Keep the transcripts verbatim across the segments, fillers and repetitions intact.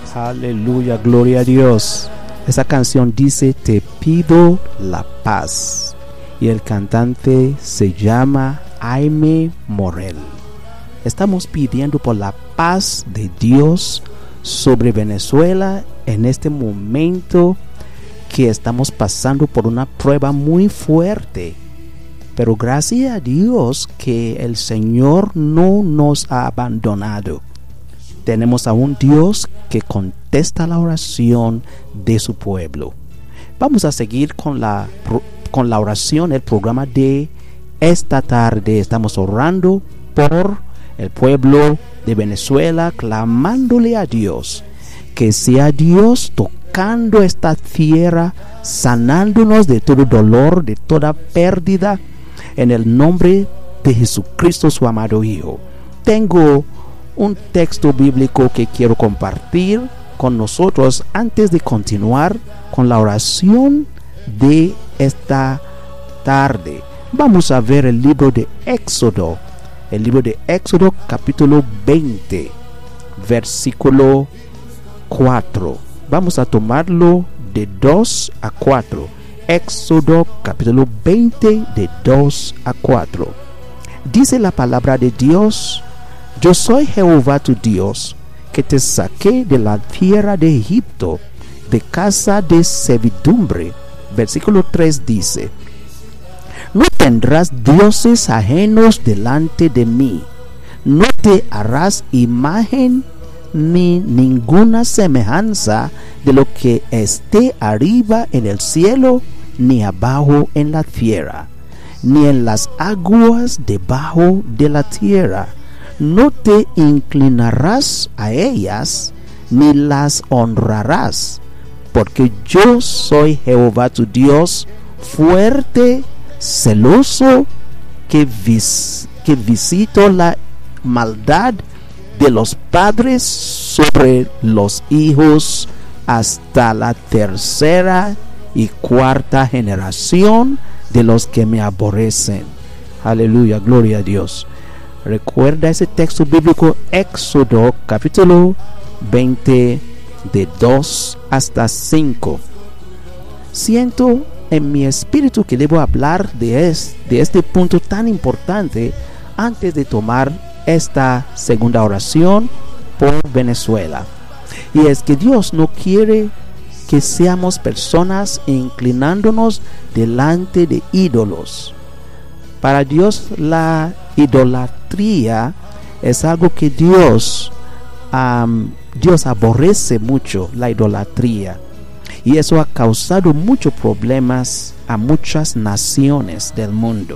Aleluya, gloria a Dios. Esa canción dice: te pido la paz. Y el cantante se llama Jaime Morel. Estamos pidiendo por la paz de Dios sobre Venezuela en este momento que estamos pasando por una prueba muy fuerte. Pero gracias a Dios que el Señor no nos ha abandonado. Tenemos a un Dios que contesta la oración de su pueblo. Vamos a seguir con la, con la oración, el programa de esta tarde. Estamos orando por el pueblo de Venezuela, clamándole a Dios que sea Dios tocando esta tierra, sanándonos de todo dolor, de toda pérdida, en el nombre de Jesucristo, su amado Hijo. Tengo un texto bíblico que quiero compartir con nosotros antes de continuar con la oración de esta tarde. Vamos a ver el libro de Éxodo, el libro de Éxodo capítulo veinte, versículo cuatro. Vamos a tomarlo de dos a cuatro. Éxodo capítulo veinte, de dos a cuatro. Dice la palabra de Dios: yo soy Jehová tu Dios, que te saqué de la tierra de Egipto, de casa de servidumbre. Versículo tres dice: no tendrás dioses ajenos delante de mí, no te harás imagen ni ninguna semejanza de lo que esté arriba en el cielo, ni abajo en la tierra, ni en las aguas debajo de la tierra. No te inclinarás a ellas, ni las honrarás, porque yo soy Jehová tu Dios, fuerte, celoso, que, vis, que visito la maldad de los padres sobre los hijos hasta la tercera y cuarta generación de los que me aborrecen. Aleluya, gloria a Dios. Recuerda ese texto bíblico, Éxodo capítulo veinte, de dos hasta cinco. Siento en mi espíritu que debo hablar de, es, de este punto tan importante antes de tomar esta segunda oración por Venezuela. Y es que Dios no quiere que seamos personas inclinándonos delante de ídolos. Para Dios la idolatría es algo que Dios um, Dios aborrece mucho, la idolatría, y eso ha causado muchos problemas a muchas naciones del mundo.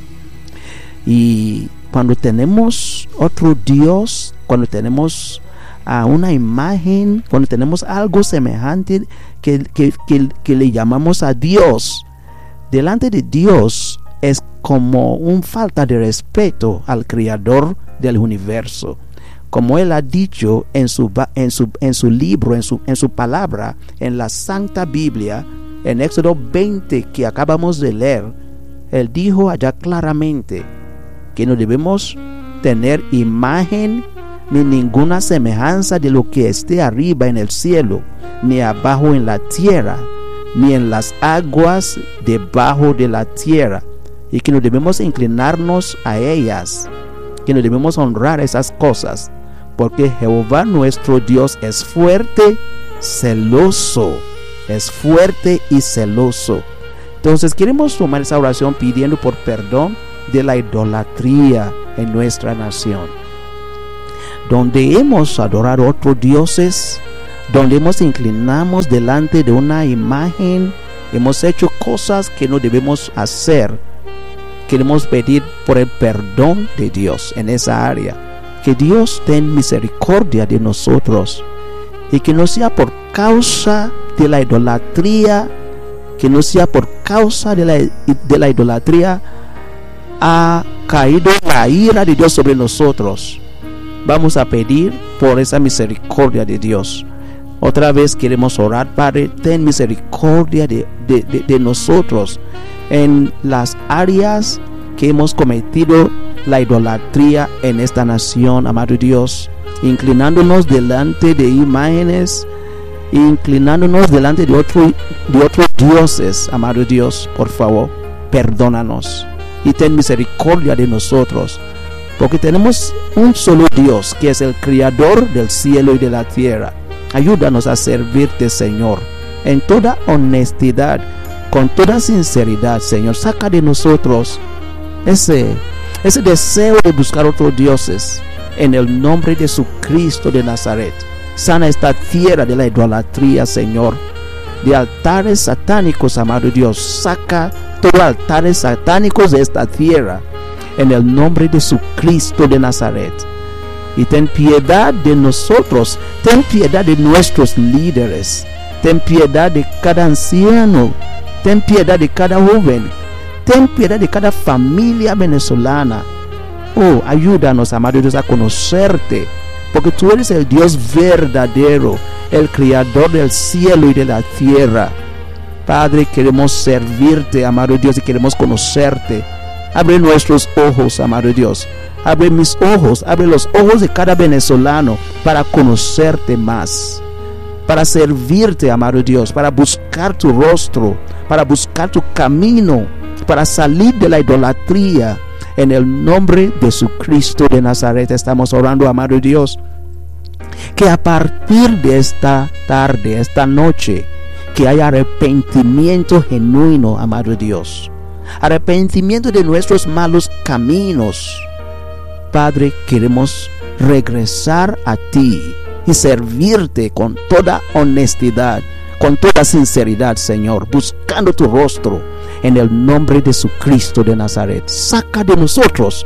Y cuando tenemos otro Dios, cuando tenemos uh, una imagen, cuando tenemos algo semejante que, que, que, que le llamamos a Dios, delante de Dios es como una falta de respeto al Creador del universo. Como Él ha dicho en su, en su, en su libro, en su, en su palabra, en la Santa Biblia, en Éxodo veinte que acabamos de leer, Él dijo allá claramente que no debemos tener imagen ni ninguna semejanza de lo que esté arriba en el cielo, ni abajo en la tierra, ni en las aguas debajo de la tierra, y que no debemos inclinarnos a ellas, que no debemos honrar esas cosas, porque Jehová nuestro Dios es fuerte, celoso, es fuerte y celoso. Entonces queremos tomar esa oración pidiendo por perdón de la idolatría en nuestra nación, donde hemos adorado a otros dioses, donde hemos inclinamos delante de una imagen, hemos hecho cosas que no debemos hacer. Queremos pedir por el perdón de Dios en esa área, que Dios tenga misericordia de nosotros, y que no sea por causa de la idolatría, que no sea por causa de la, de la idolatría ha caído la ira de Dios sobre nosotros. Vamos a pedir por esa misericordia de Dios. Otra vez queremos orar: Padre, ten misericordia de, de, de, de nosotros en las áreas que hemos cometido la idolatría en esta nación, amado Dios, inclinándonos delante de imágenes, inclinándonos delante de, otro, de otros dioses. Amado Dios, por favor, perdónanos y ten misericordia de nosotros, porque tenemos un solo Dios, que es el Creador del cielo y de la tierra. Ayúdanos a servirte, Señor, en toda honestidad, con toda sinceridad, Señor. Saca de nosotros ese, ese deseo de buscar otros dioses. En el nombre de Jesucristo de Nazaret, sana esta tierra de la idolatría, Señor, de altares satánicos, amado Dios. Saca todos los altares satánicos de esta tierra, en el nombre de Jesucristo de Nazaret. Y ten piedad de nosotros, ten piedad de nuestros líderes, ten piedad de cada anciano, ten piedad de cada joven, ten piedad de cada familia venezolana. Oh, ayúdanos, amado Dios, a conocerte, porque tú eres el Dios verdadero, el Creador del cielo y de la tierra. Padre, queremos servirte, amado Dios, y queremos conocerte. Abre nuestros ojos, amado Dios. Abre mis ojos, abre los ojos de cada venezolano para conocerte más, para servirte, amado Dios, para buscar tu rostro, para buscar tu camino, para salir de la idolatría. En el nombre de Jesucristo de Nazaret estamos orando, amado Dios, que a partir de esta tarde, esta noche, que haya arrepentimiento genuino, amado Dios, arrepentimiento de nuestros malos caminos. Padre, queremos regresar a ti y servirte con toda honestidad, con toda sinceridad, Señor, buscando tu rostro, en el nombre de Jesucristo de Nazaret. Saca de nosotros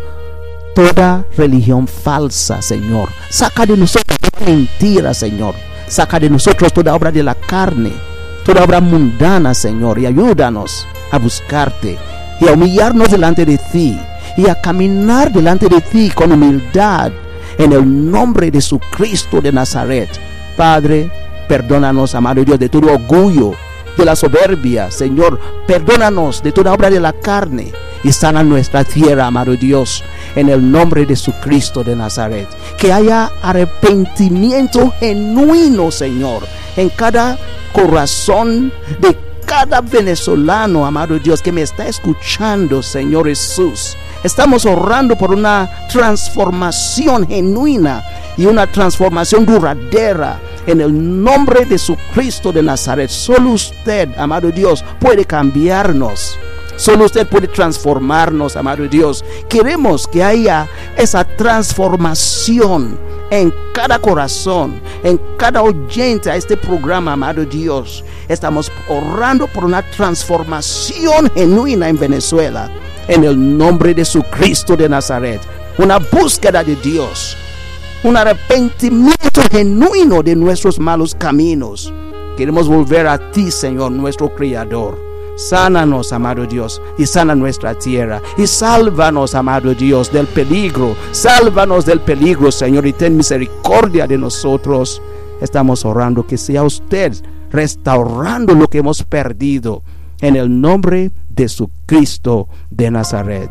toda religión falsa, Señor. Saca de nosotros toda mentira, Señor. Saca de nosotros toda obra de la carne, toda obra mundana, Señor, y ayúdanos a buscarte y a humillarnos delante de ti y a caminar delante de ti con humildad, en el nombre de Jesucristo de Nazaret. Padre, perdónanos, amado Dios, de todo orgullo, de la soberbia, Señor. Perdónanos de toda obra de la carne y sana nuestra tierra, amado Dios, en el nombre de Jesucristo de Nazaret. Que haya arrepentimiento genuino, Señor, en cada corazón de cada venezolano, amado Dios, que me está escuchando, Señor Jesús. Estamos orando por una transformación genuina y una transformación duradera, en el nombre de Jesucristo de Nazaret. Solo usted, amado Dios, puede cambiarnos. Solo usted puede transformarnos, amado Dios. Queremos que haya esa transformación en cada corazón, en cada oyente a este programa, amado Dios. Estamos orando por una transformación genuina en Venezuela, en el nombre de Jesucristo de Nazaret. Una búsqueda de Dios, un arrepentimiento genuino de nuestros malos caminos. Queremos volver a ti, Señor, nuestro Creador. Sánanos, amado Dios, y sana nuestra tierra, y sálvanos, amado Dios, del peligro. Sálvanos del peligro, Señor, y ten misericordia de nosotros. Estamos orando que sea usted restaurando lo que hemos perdido, en el nombre de Jesucristo de Nazaret.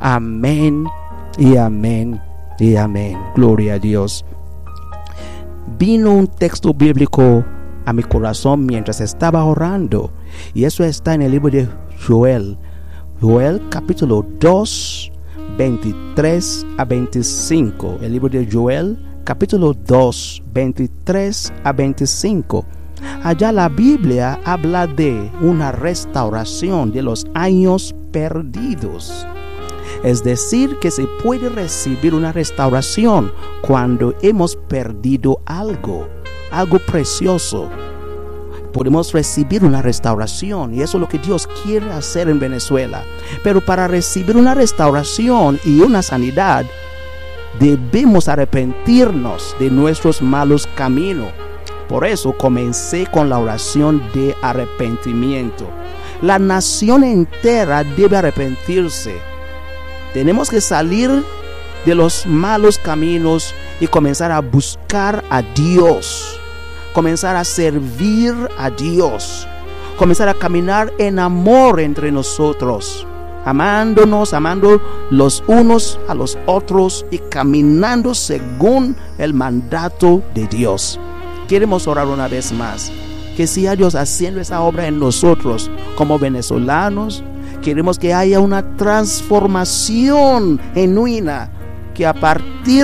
Amén y amén y amén. Gloria a Dios. Vino un texto bíblico a mi corazón mientras estaba orando, y eso está en el libro de Joel. Joel capítulo dos, veintitrés a veinticinco. El libro de Joel capítulo dos, veintitrés a veinticinco. Allá la Biblia habla de una restauración de los años perdidos. Es decir, que se puede recibir una restauración cuando hemos perdido algo, algo precioso. Podemos recibir una restauración, y eso es lo que Dios quiere hacer en Venezuela. Pero para recibir una restauración y una sanidad, debemos arrepentirnos de nuestros malos caminos. Por eso comencé con la oración de arrepentimiento. La nación entera debe arrepentirse. Tenemos que salir de los malos caminos y comenzar a buscar a Dios, comenzar a servir a Dios, comenzar a caminar en amor entre nosotros, amándonos, amando los unos a los otros y caminando según el mandato de Dios. queremos orar una vez más, que sea Dios haciendo esa obra en nosotros como venezolanos. Queremos que haya una transformación genuina, que a partir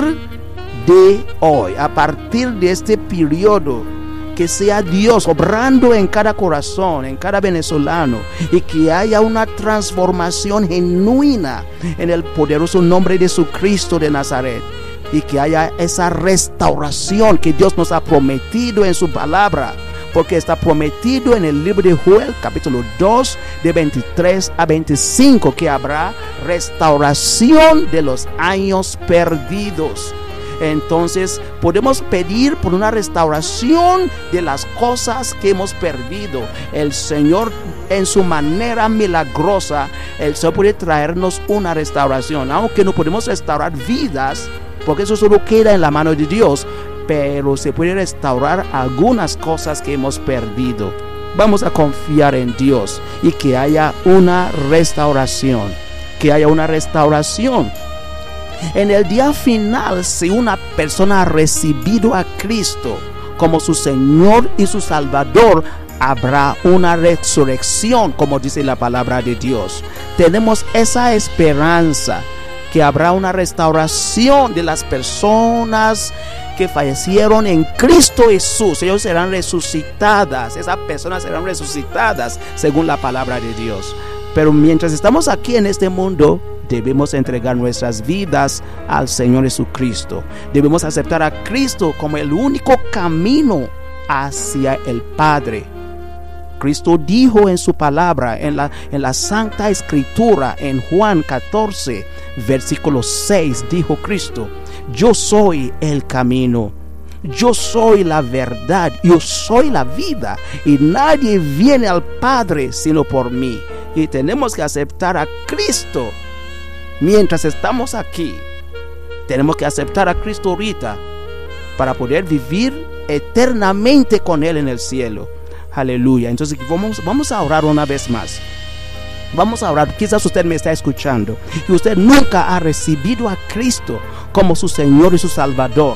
de hoy, a partir de este periodo, que sea Dios obrando en cada corazón, en cada venezolano, y que haya una transformación genuina en el poderoso nombre de Jesucristo de Nazaret, y que haya esa restauración que Dios nos ha prometido en su palabra, porque está prometido en el libro de Joel capítulo dos de veintitrés a veinticinco que habrá restauración de los años perdidos. Entonces podemos pedir por una restauración de las cosas que hemos perdido. El Señor, en su manera milagrosa, el Señor puede traernos una restauración, aunque no podemos restaurar vidas, porque eso solo queda en la mano de Dios, pero se puede restaurar algunas cosas que hemos perdido. Vamos a confiar en Dios y que haya una restauración, que haya una restauración. En el día final, si una persona ha recibido a Cristo como su Señor y su Salvador, habrá una resurrección, como dice la palabra de Dios. Tenemos esa esperanza, que habrá una restauración de las personas que fallecieron en Cristo Jesús. Ellos serán resucitadas, esas personas serán resucitadas según la palabra de Dios. Pero mientras estamos aquí en este mundo, debemos entregar nuestras vidas al Señor Jesucristo. Debemos aceptar a Cristo como el único camino hacia el Padre. Cristo dijo en su palabra, en la, en la Santa Escritura, en Juan catorce, versículo seis, dijo Cristo: yo soy el camino, yo soy la verdad, yo soy la vida, y nadie viene al Padre sino por mí. Y tenemos que aceptar a Cristo mientras estamos aquí. Tenemos que aceptar a Cristo ahorita para poder vivir eternamente con Él en el cielo. Aleluya. Entonces vamos, vamos a orar una vez más. Vamos a orar. Quizás usted me está escuchando y usted nunca ha recibido a Cristo como su Señor y su Salvador.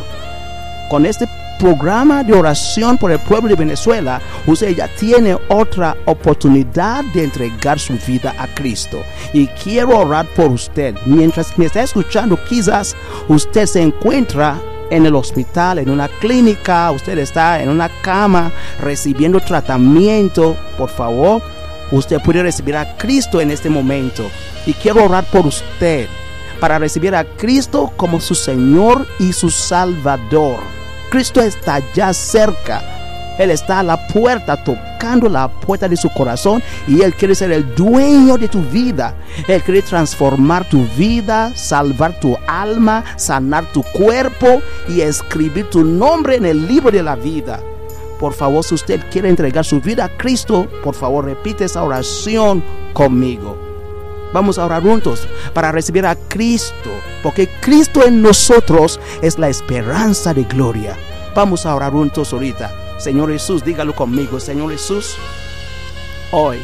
Con este programa de oración por el pueblo de Venezuela, usted ya tiene otra oportunidad de entregar su vida a Cristo. Y quiero orar por usted. Mientras me está escuchando, quizás usted se encuentra en el hospital, en una clínica, usted está en una cama recibiendo tratamiento. Por favor, usted puede recibir a Cristo en este momento. Y quiero orar por usted para recibir a Cristo como su Señor y su Salvador. Cristo está ya cerca. Él está a la puerta, tocando la puerta de su corazón, y Él quiere ser el dueño de tu vida. Él quiere transformar tu vida, salvar tu alma, sanar tu cuerpo y escribir tu nombre en el libro de la vida. Por favor, si usted quiere entregar su vida a Cristo, por favor, repite esa oración conmigo. Vamos a orar juntos para recibir a Cristo, porque Cristo en nosotros es la esperanza de gloria. Vamos a orar juntos ahorita. Señor Jesús, dígalo conmigo. Señor Jesús, hoy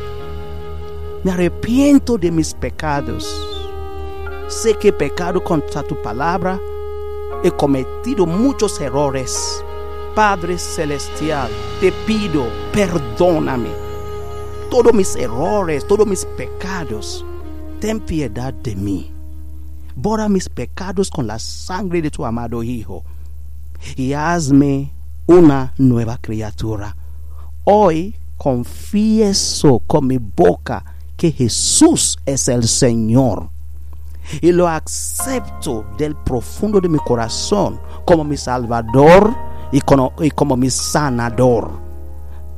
me arrepiento de mis pecados. Sé que he pecado contra tu palabra. He cometido muchos errores. Padre Celestial, te pido, perdóname todos mis errores, todos mis pecados. Ten piedad de mí. Borra mis pecados con la sangre de tu amado Hijo y hazme una nueva criatura. Hoy confieso con mi boca que Jesús es el Señor y lo acepto del profundo de mi corazón como mi Salvador y como, y como mi sanador.